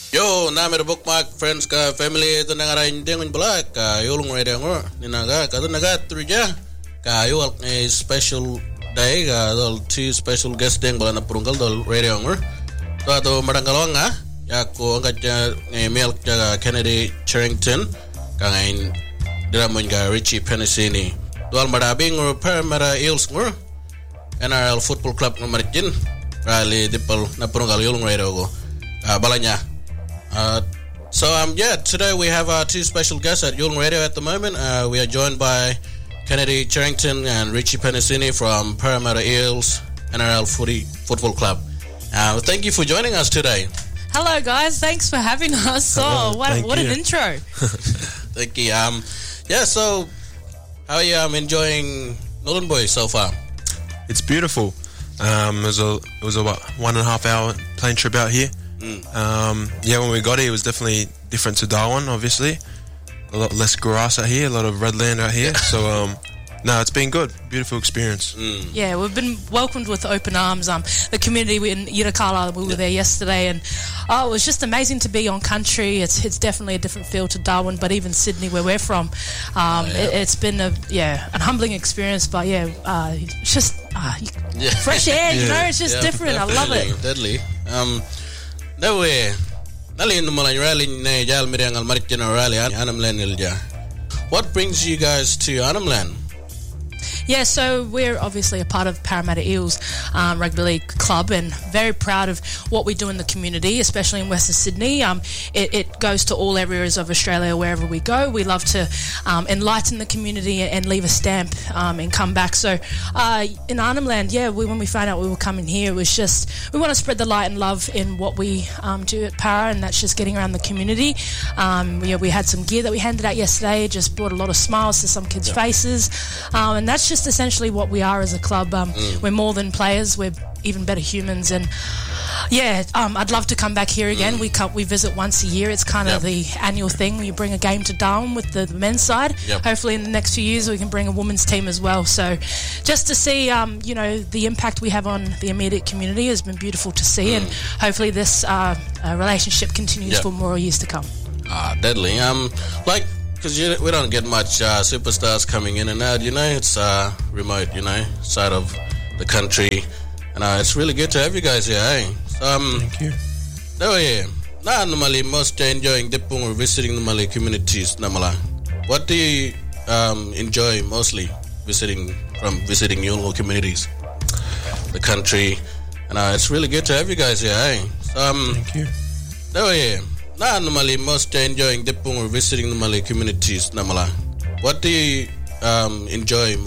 Yo, namer bookmark friends ka family ito nga rin din bala ka yulong radio ngo ninaga ka naga truja ka yul a special day ka dol two special guest ding bala na prungkal dol radio ngo to ato marangalong nga ya ko angkat email ka Kennedy Charrington ka ngain dramon ka Richie Penasini dol marabing ngo Parramatta Eels ngo NRL Football Club ngo marjin rally dipal na prungkal yulong radio go balanya. Today we have our two special guests at Yulong Radio at the moment. We are joined by Kennedy Charrington and Richie Penasini from Parramatta Eels NRL Football Club. Thank you for joining us today. Hello, guys. Thanks for having us. What an intro. Thank you. So how are you when Nhulunbuy so far? It's beautiful. It was a 1.5 hour plane trip out here. When we got here, it was definitely different to Darwin, obviously. A lot less grass out here, a lot of red land out here. So, it's been good. Beautiful experience. Yeah, we've been welcomed with open arms. The community in Yirrkala, we were there yesterday, and it was just amazing to be on country. It's definitely a different feel to Darwin, but even Sydney, where we're from. It's been an humbling experience, but it's just fresh air, it's just different. I love it. Deadly. What brings you guys to Arnhem Land? Yeah, so we're obviously a part of Parramatta Eels Rugby League Club and very proud of what we do in the community, especially in Western Sydney. It goes to all areas of Australia wherever we go. We love to enlighten the community and leave a stamp and come back. So in Arnhem Land, when we found out we were coming here, it was just, we want to spread the light and love in what we do at Para, and that's just getting around the community. We had some gear that we handed out yesterday, just brought a lot of smiles to some kids' faces, and that's just essentially what we are as a club. We're more than players, we're even better humans, and I'd love to come back here again. We visit once a year. It's kind of the annual thing. We bring a game to Darwin with the men's side. Hopefully in the next few years we can bring a women's team as well. So just to see the impact we have on the immediate community has been beautiful to see, and hopefully this relationship continues for more years to come. Deadly. Because we don't get much superstars coming in and out, it's remote, side of the country. And it's really good to have you guys here, eh? Thank you. Normally, most enjoying Dipung or visiting normally communities, Namala. What do you enjoy mostly visiting Yulong communities, the country? And it's really good to have you guys here, eh? Thank you. Normally, most enjoying Dipung or visiting normally communities, Namala. What do you enjoy